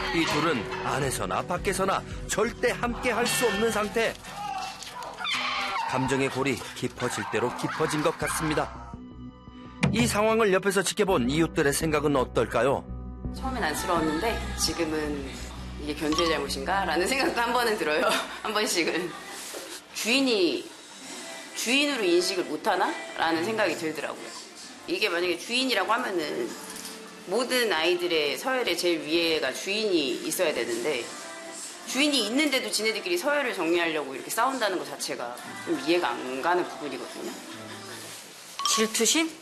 이 둘은 안에서나 밖에서나 절대 함께 할 수 없는 상태. 감정의 골이 깊어질 대로 깊어진 것 같습니다. 이 상황을 옆에서 지켜본 이웃들의 생각은 어떨까요? 처음엔 안쓰러웠는데 지금은 이게 견주의 잘못인가? 라는 생각도 한 번은 들어요. 한 번씩은. 주인으로 인식을 못하나? 라는 생각이 들더라고요. 이게 만약에 주인이라고 하면은 모든 아이들의 서열의 제일 위에가 주인이 있어야 되는데 주인이 있는데도 지네들끼리 서열을 정리하려고 이렇게 싸운다는 것 자체가 좀 이해가 안 가는 부분이거든요. 질투심?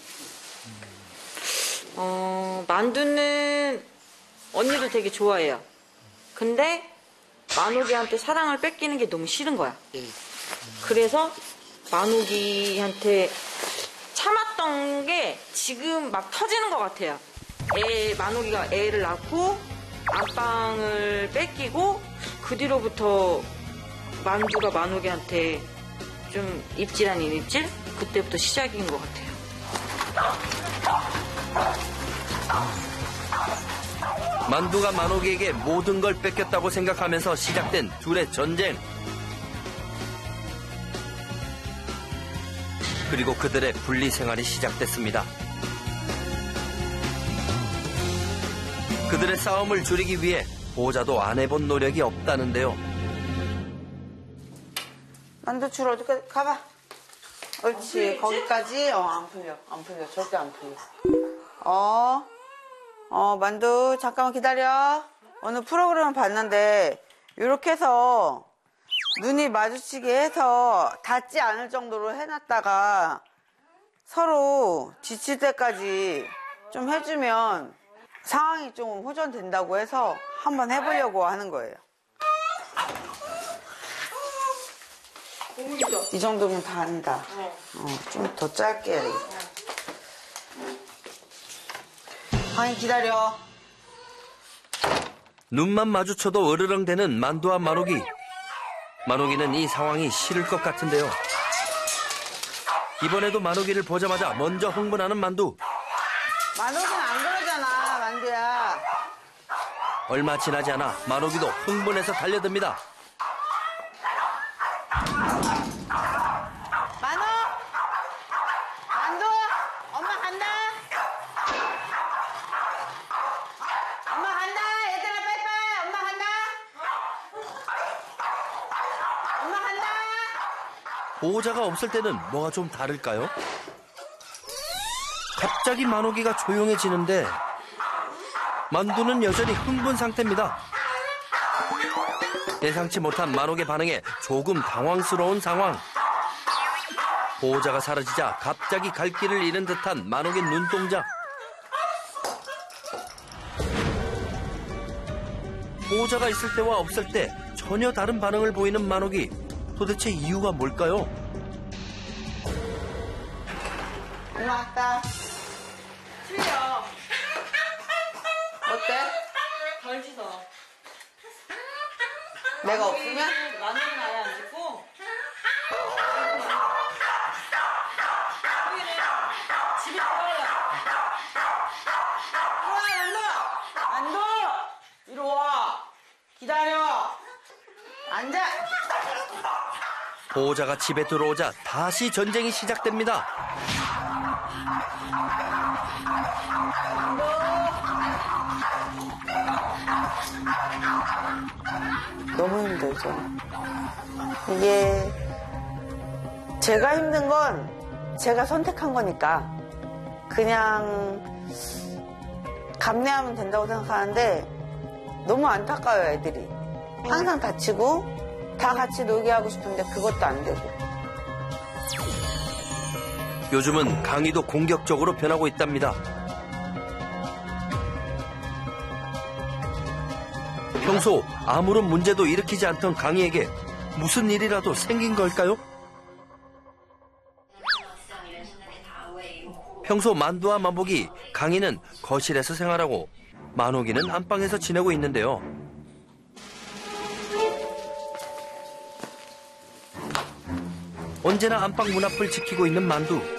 만두는 언니도 되게 좋아해요. 근데 만옥이한테 사랑을 뺏기는 게 너무 싫은 거야. 그래서 만옥이한테 참았던 게 지금 막 터지는 것 같아요. 만옥이가 애를 낳고 안방을 뺏기고 그 뒤로부터 만두가 만옥이한테 좀 입질 아닌 입질? 그때부터 시작인 것 같아요. 만두가 만옥이에게 모든 걸 뺏겼다고 생각하면서 시작된 둘의 전쟁. 그리고 그들의 분리 생활이 시작됐습니다. 그들의 싸움을 줄이기 위해 보호자도 안 해본 노력이 없다는데요. 만두줄 어디까지 가봐. 옳지. 거기까지. 안 풀려. 안 풀려. 절대 안 풀려. 만두 잠깐만 기다려. 어느 프로그램을 봤는데 이렇게 해서 눈이 마주치게 해서 닿지 않을 정도로 해놨다가 서로 지칠 때까지 좀 해주면 상황이 좀 호전된다고 해서 한번 해보려고 하는 거예요. 이 정도면 다 한다. 좀 더 짧게 해야 되겠다. 강희 기다려. 눈만 마주쳐도 으르렁대는 만두와 만옥이. 만옥이는 이 상황이 싫을 것 같은데요. 이번에도 만옥이를 보자마자 먼저 흥분하는 만두. 만옥이는 안 그러잖아, 만두야. 얼마 지나지 않아 만옥이도 흥분해서 달려듭니다. 만두! 엄마 간다! 엄마 간다! 얘들아 빨리빨리! 엄마 간다! 엄마 간다! 보호자가 없을 때는 뭐가 좀 다를까요? 갑자기 만옥이가 조용해지는데 만두는 여전히 흥분 상태입니다. 예상치 못한 만옥의 반응에 조금 당황스러운 상황. 보호자가 사라지자 갑자기 갈 길을 잃은 듯한 만옥의 눈동자. 보호자가 있을 때와 없을 때 전혀 다른 반응을 보이는 만옥이. 도대체 이유가 뭘까요? 엄마 왔다. 틀려. 어때? 덜 짖어. 내가 없으면? 만두는 아예 안 짖고. 집에 들어가요. 만두! 이리 와. 기다려. 앉아. 보호자가 집에 들어오자 다시 전쟁이 시작됩니다. 너무 힘들죠. 이게 제가 힘든 건 제가 선택한 거니까 그냥 감내하면 된다고 생각하는데 너무 안타까워요, 애들이. 항상 다치고 다 같이 놀게 하고 싶은데 그것도 안 되고. 요즘은 강희도 공격적으로 변하고 있답니다. 평소 아무런 문제도 일으키지 않던 강희에게 무슨 일이라도 생긴 걸까요? 평소 만두와 만복이 강희는 거실에서 생활하고 만옥이는 안방에서 지내고 있는데요. 언제나 안방 문 앞을 지키고 있는 만두.